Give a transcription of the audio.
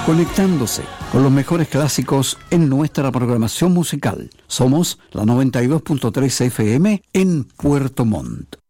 conectándose con los mejores clásicos en nuestra programación musical. Somos la 92.3 FM en Puerto Montt.